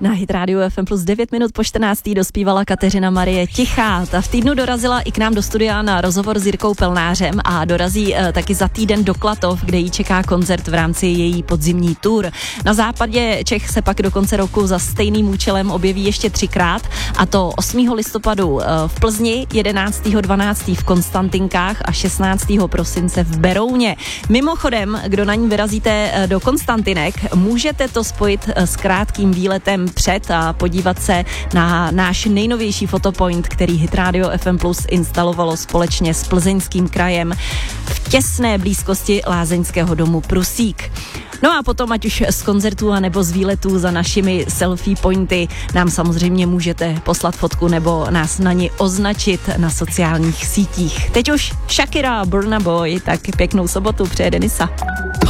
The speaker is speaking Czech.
Na Hit Radio FM plus 9 minut po 14. dospívala Kateřina Marie Tichá. Ta v týdnu dorazila i k nám do studia na rozhovor s Jirkou Pelnářem a dorazí taky za týden do Klatov, kde jí čeká koncert v rámci její podzimní tour. Na západě Čech se pak do konce roku za stejným účelem objeví ještě 3krát, a to 8. listopadu v Plzni, 11.12. v Konstantinkách a 16. prosince v Berouně. Mimochodem, kdo na ní vyrazíte do Konstantinek, můžete to spojit s krátkým výletem před a podívat se na náš nejnovější fotopoint, který Hit Radio FM Plus instalovalo společně s Plzeňským krajem v těsné blízkosti lázeňského domu Prusík. No a potom, ať už z koncertů a nebo z výletů za našimi selfie pointy, nám samozřejmě můžete poslat fotku nebo nás na ni označit na sociálních sítích. Teď už Shakira, Burna Boy, tak pěknou sobotu přeje Denisa.